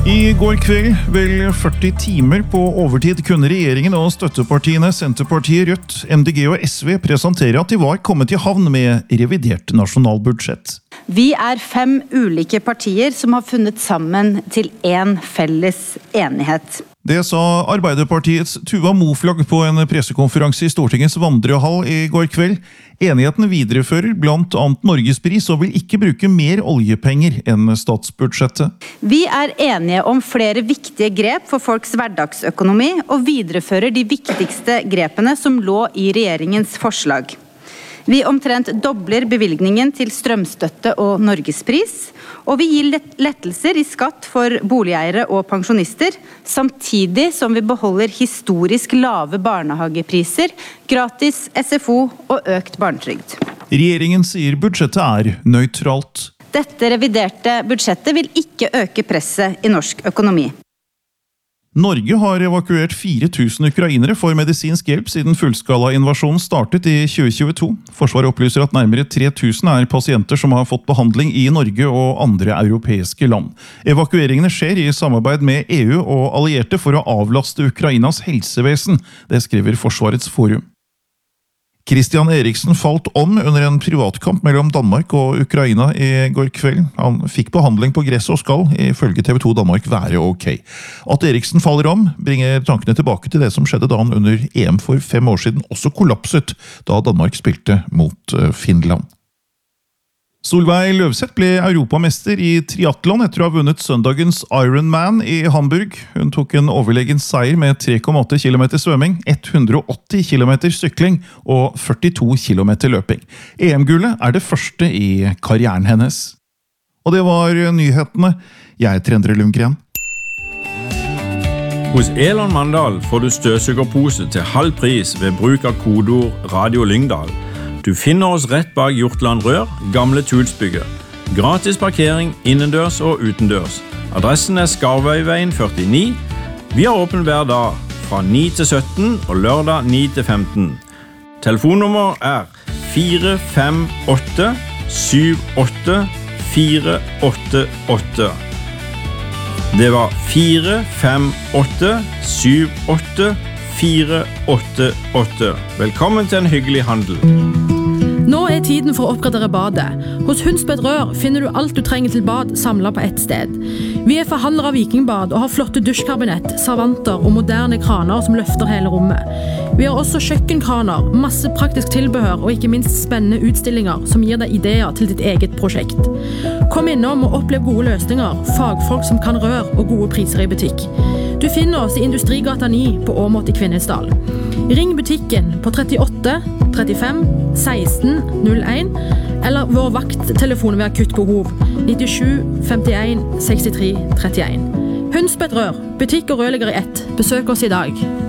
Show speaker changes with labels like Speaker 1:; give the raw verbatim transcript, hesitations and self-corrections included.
Speaker 1: I går kveld, vel førti timer på overtid, kunne regjeringen og støttepartiene Senterpartiet, Rødt, M D G og S V presentere at de var kommet i havn med revidert nasjonalbudsjett.
Speaker 2: Vi er fem ulike partier som har funnet sammen til en felles enighet.
Speaker 1: Det sa Arbeiderpartiets Tuva Moflag på en pressekonferanse i Stortingets vandrehall i går kveld. Enigheten viderefører blant annet Norgespris og vil ikke bruke mer oljepenger enn statsbudsjettet.
Speaker 2: Vi er enige om flere viktige grep for folks hverdagsøkonomi og viderefører de viktigste grepene som lå i regjeringens forslag. Vi omtrent dobler bevilgningen til strømstøtte og Norgespris, og vi gir lettelser i skatt for boligeiere og pensjonister, samtidig som vi beholder historisk lave barnehagepriser, gratis S F O og økt barnetrygd.
Speaker 1: Regjeringen sier budsjettet er nøytralt.
Speaker 2: Dette reviderte budsjettet vil ikke øke presset i norsk økonomi.
Speaker 1: Norge har evakuert fire tusen ukrainere for medisinsk hjelp siden fullskala-invasjonen startet i tjue tjueto. Forsvaret opplyser at nærmere tre tusen er pasienter som har fått behandling i Norge og andre europeiske land. Evakueringene skjer i samarbeid med E U og allierte for å avlaste Ukrainas helsevesen, det skriver Forsvarets forum. Christian Eriksen falt om under en privatkamp mellom Danmark og Ukraina i går kveld. Han fikk behandling på gress og skal, ifølge T V to Danmark, være ok. At Eriksen faller om, bringer tankene tilbake til det som skjedde da han under E M for fem år siden også kollapset, da Danmark spilte mot Finland. Solveig Løvseth ble europamester i triathlon etter å ha vunnet søndagens Ironman i Hamburg. Hun tok en overlegen seier med tre komma åtte kilometer svømming, hundre og åtti kilometer sykling og førtito kilometer løping. E M-gullet er det første i karrieren hennes. Og det var nyhetene. Jeg heter Endre Lundgren.
Speaker 3: Hos Elon Mandal får du støvsugerpose til halv pris ved bruk av kodeord Radio Lyngdal. Du finner oss rett bak Hjortland Rør, gamle Tulsbygget. Gratis parkering innendørs og utendørs. Adressen er Skarvøyveien førtini. Vi har åpen hver dag fra ni til sytten og lørdag ni til femten. Telefonnummer er fire fem åtte syv åtte fire åtte åtte. Det var fire fem åtte syv åtte fire åtte åtte. Velkommen til en hyggelig handel.
Speaker 4: Nå er tiden for å oppgradere badet. Hos Hundsbed Rør finner du alt du trenger til bad samlet på ett sted. Vi er forhandlere av vikingbad og har flotte dusjkabinett, servanter og moderne kraner som løfter hele rommet. Vi har også kjøkkenkraner, masse praktisk tilbehør og ikke minst spennende utstillinger som gir deg ideer til ditt eget prosjekt. Kom innom og opplev gode løsninger, fagfolk som kan rør og gode priser i butikk. Du finner oss i Industrigata ni på Åmot i Kvinesdal. Ring butikken på trettiåtte trettifem seksten null en eller vår vakttelefon ved akutt behov nittisju femtien sekstitre trettien. Hundsbed Rør, butikk og rørlegger i ett. Besøk oss i dag.